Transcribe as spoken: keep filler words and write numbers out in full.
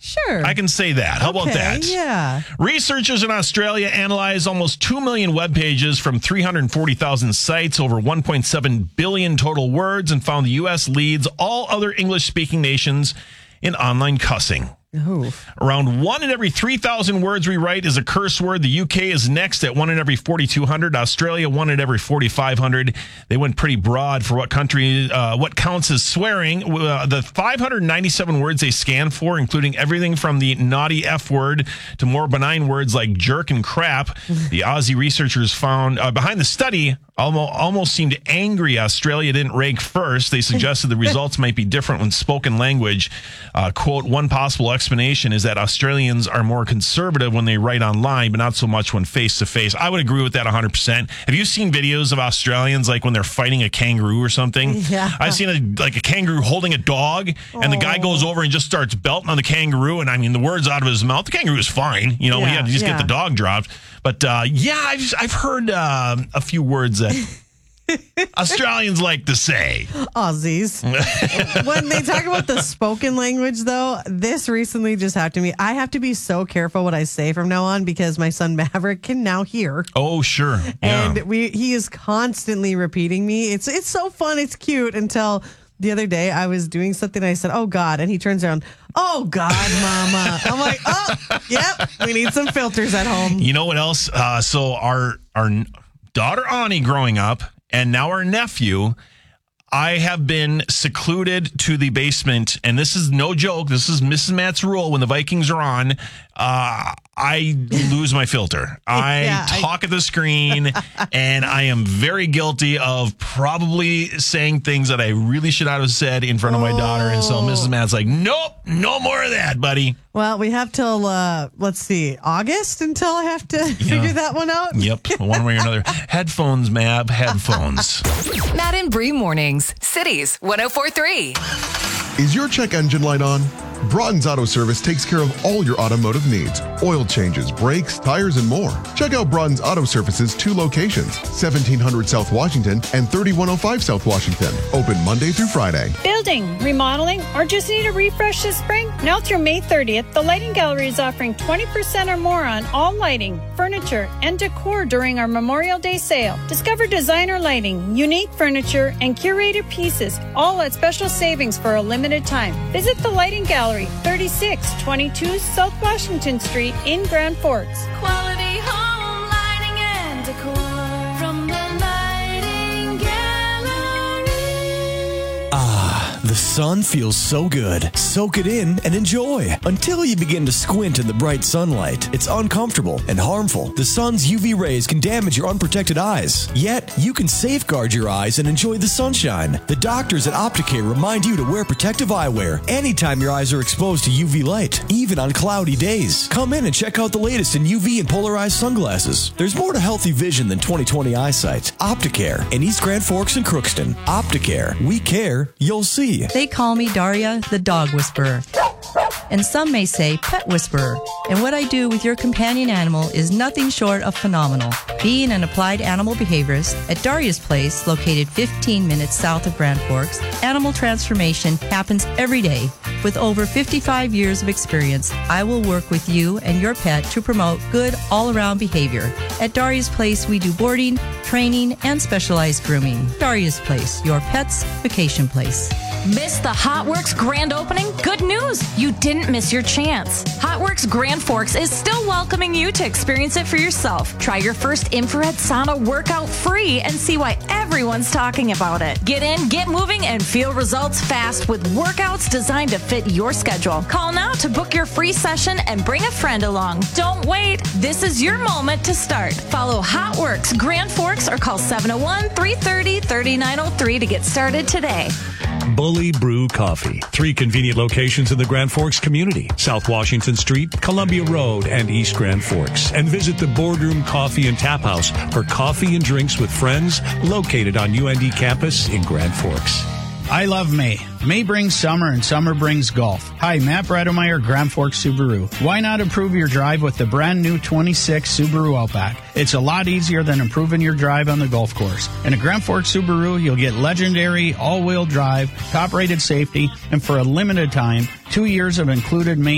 Sure. I can say that. How okay, about that? Yeah. Researchers in Australia analyzed almost two million web pages from three hundred forty thousand sites, over one point seven billion total words, and found the U S leads all other English-speaking nations in online cussing. Ooh. Around one in every three thousand words we write is a curse word. The U K is next at one in every forty-two hundred. Australia, one in every forty-five hundred. They went pretty broad for what country, uh, what counts as swearing. Uh, the five hundred ninety-seven words they scanned for, including everything from the naughty F word to more benign words like jerk and crap. The Aussie researchers found uh, behind the study almost, almost seemed angry Australia didn't rank first. They suggested the results might be different when spoken language. Uh, quote, one possible explanation is that Australians are more conservative when they write online, but not so much when face-to-face. I would agree with that one hundred percent. Have you seen videos of Australians, like when they're fighting a kangaroo or something? Yeah. I've seen a, like a kangaroo holding a dog, and oh. the guy goes over and just starts belting on the kangaroo, and I mean, the words out of his mouth, the kangaroo is fine. You know, yeah, he had to just yeah. get the dog dropped. But, uh, yeah, I've, I've heard uh, a few words that Australians like to say. Aussies. When they talk about the spoken language, though, this recently just happened to me. I have to be so careful what I say from now on because my son Maverick can now hear. Oh, sure. Yeah. And we he is constantly repeating me. It's it's so fun. It's cute until the other day I was doing something and I said, oh, God. And he turns around, oh, God, Mama. I'm like, oh, yep, we need some filters at home. You know what else? Uh, so our our daughter Ani growing up, and now our nephew, I have been secluded to the basement, and this is no joke. This is Missus Matt's rule. When the Vikings are on, uh, I lose my filter. I Yeah, talk I... at the screen, and I am very guilty of probably saying things that I really should not have said in front of my daughter. And so Missus Matt's like, nope, no more of that, buddy. Well, we have till, uh, let's see, August until I have to yeah. figure that one out. Yep, one way or another. Headphones, Mab, headphones. Matt and Bree Mornings, Cities one oh four point three. Is your check engine light on? Broughton's Auto Service takes care of all your automotive needs. Oil changes, brakes, tires, and more. Check out Broughton's Auto Service's two locations, seventeen hundred South Washington and thirty-one oh five South Washington. Open Monday through Friday. Building, remodeling, or just need a refresh this spring? Now through May thirtieth, the Lighting Gallery is offering twenty percent or more on all lighting, furniture, and decor during our Memorial Day sale. Discover designer lighting, unique furniture, and curated pieces, all at special savings for a limited time. Visit the Lighting Gallery, thirty-six twenty-two South Washington Street in Grand Forks. Quality home lighting and decor from the Lighting Gallery. Ah, the sun feels so good. Soak it in and enjoy until you begin to squint in the bright sunlight. It's uncomfortable and harmful. The sun's U V rays can damage your unprotected eyes. Yet, you can safeguard your eyes and enjoy the sunshine. The doctors at Opticare remind you to wear protective eyewear anytime your eyes are exposed to U V light, even on cloudy days. Come in and check out the latest in U V and polarized sunglasses. There's more to healthy vision than twenty twenty eyesight. Opticare in East Grand Forks and Crookston. Opticare. We care. You'll see. They call me Daria, the dog whisperer. And some may say pet whisperer. And what I do with your companion animal is nothing short of phenomenal. Being an applied animal behaviorist at Daria's Place, located fifteen minutes south of Grand Forks, animal transformation happens every day. With over fifty-five years of experience, I will work with you and your pet to promote good all-around behavior. At Daria's Place, we do boarding, training, and specialized grooming. Daria's Place, your pet's vacation place. Missed the HotWorks grand opening? Good news! You didn't miss your chance. HotWorks Grand Forks is still welcoming you to experience it for yourself. Try your first infrared sauna workout free and see why everyone's talking about it. Get in, get moving, and feel results fast with workouts designed to fit your schedule. Call now to book your free session and bring a friend along. Don't wait. This is your moment to start. Follow HotWorks Grand Forks or call seven oh one, three thirty, thirty-nine oh three to get started today. Bully Brew Coffee. Three convenient locations in the Grand Forks community. South Washington Street, Columbia Road, and East Grand Forks. And visit the Boardroom Coffee and Tap House for coffee and drinks with friends located on U N D campus in Grand Forks. I love May. May brings summer and summer brings golf. Hi, Matt Bredemeyer, Grand Forks Subaru. Why not improve your drive with the brand new twenty-six Subaru Outback? It's a lot easier than improving your drive on the golf course. In a Grand Forks Subaru, you'll get legendary all-wheel drive, top-rated safety, and for a limited time, two years of included maintenance